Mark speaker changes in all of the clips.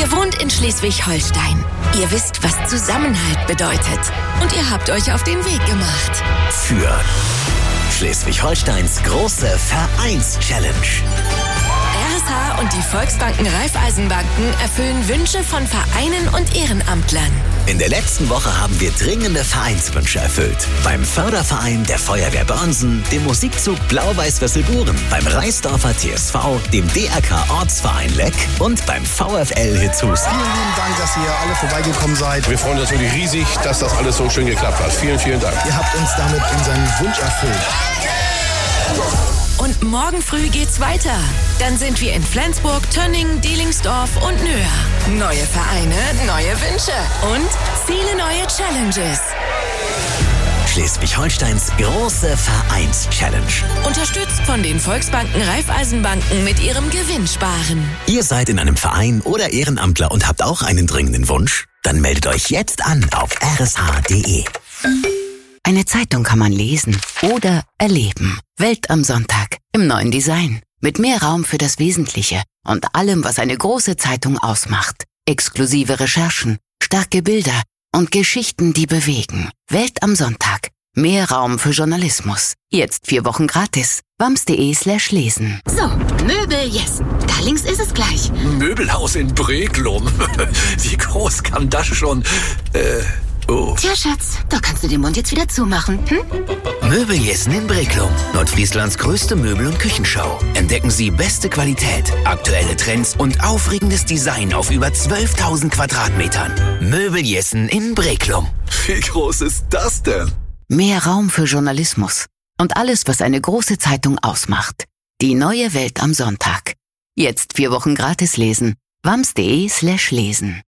Speaker 1: Ihr wohnt in Schleswig-Holstein. Ihr wisst, was Zusammenhalt bedeutet. Und ihr habt euch auf den Weg gemacht.
Speaker 2: Für Schleswig-Holsteins große Vereins-Challenge.
Speaker 1: RSH und die Volksbanken Raiffeisenbanken erfüllen Wünsche von Vereinen und Ehrenamtlern.
Speaker 2: In der letzten Woche haben wir dringende Vereinswünsche erfüllt. Beim Förderverein der Feuerwehr Börnsen, dem Musikzug Blau-Weiß-Wesselburen, beim Reisdorfer TSV, dem DRK-Ortsverein Leck und beim VfL Hitzhus.
Speaker 3: Vielen lieben Dank, dass ihr alle vorbeigekommen seid.
Speaker 4: Wir freuen uns natürlich riesig, dass das alles so schön geklappt hat. Vielen, vielen Dank.
Speaker 3: Ihr habt uns damit unseren Wunsch erfüllt.
Speaker 1: Und morgen früh geht's weiter. Dann sind wir in Flensburg, Tönning, Delingsdorf und Nöhr. Neue Vereine, neue Wünsche und viele neue Challenges.
Speaker 2: Schleswig-Holsteins große Vereins-Challenge.
Speaker 1: Unterstützt von den Volksbanken Raiffeisenbanken mit ihrem Gewinnsparen.
Speaker 2: Ihr seid in einem Verein oder Ehrenamtler und habt auch einen dringenden Wunsch? Dann meldet euch jetzt an auf rsh.de.
Speaker 5: Eine Zeitung kann man lesen oder erleben. Welt am Sonntag im neuen Design. Mit mehr Raum für das Wesentliche und allem, was eine große Zeitung ausmacht. Exklusive Recherchen, starke Bilder und Geschichten, die bewegen. Welt am Sonntag. Mehr Raum für Journalismus. Jetzt 4 Wochen gratis. wams.de/lesen.
Speaker 6: So, Möbel, yes. Da links ist es gleich.
Speaker 7: Möbelhaus in Breklum. Wie groß kann das schon?
Speaker 6: Tja, Schatz, da kannst du den Mund jetzt wieder zumachen.
Speaker 2: Möbeljessen in Breklum. Nordfrieslands größte Möbel- und Küchenschau. Entdecken Sie beste Qualität, aktuelle Trends und aufregendes Design auf über 12.000 Quadratmetern. Möbeljessen in Breklum.
Speaker 7: Wie groß ist das denn?
Speaker 5: Mehr Raum für Journalismus und alles, was eine große Zeitung ausmacht. Die neue Welt am Sonntag. Jetzt 4 Wochen gratis lesen. wams.de/lesen.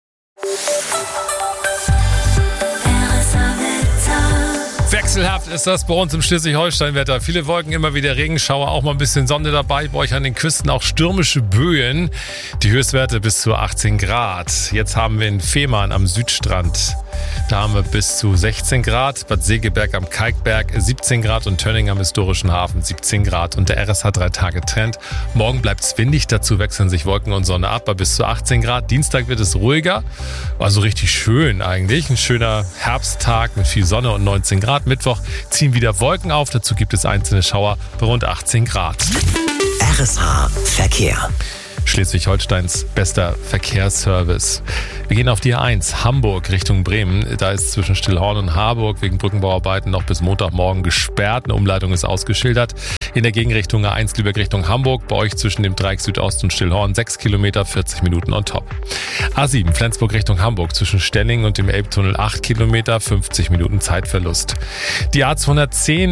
Speaker 8: Wechselhaft ist das bei uns im Schleswig-Holstein-Wetter. Viele Wolken, immer wieder Regenschauer, auch mal ein bisschen Sonne dabei. Bei euch an den Küsten auch stürmische Böen. Die Höchstwerte bis zu 18 Grad. Jetzt haben wir in Fehmarn am Südstrand. Da haben wir bis zu 16 Grad. Bad Segeberg am Kalkberg 17 Grad und Tönning am historischen Hafen 17 Grad. Und der RSH 3-Tage-Trend. Morgen bleibt es windig, dazu wechseln sich Wolken und Sonne ab bei bis zu 18 Grad. Dienstag wird es ruhiger. Also richtig schön eigentlich. Ein schöner Herbsttag mit viel Sonne und 19 Grad. Mittwoch ziehen wieder Wolken auf. Dazu gibt es einzelne Schauer bei rund 18 Grad.
Speaker 2: RSH Verkehr.
Speaker 8: Schleswig-Holsteins bester Verkehrsservice. Wir gehen auf die A1 Hamburg Richtung Bremen. Da ist zwischen Stillhorn und Harburg wegen Brückenbauarbeiten noch bis Montagmorgen gesperrt. Eine Umleitung ist ausgeschildert. In der Gegenrichtung A1 Lübeck Richtung Hamburg. Bei euch zwischen dem Dreieck Südost und Stillhorn 6 Kilometer, 40 Minuten on top. A7 Flensburg Richtung Hamburg zwischen Stelling und dem Elbtunnel 8 Kilometer, 50 Minuten Zeitverlust. Die A210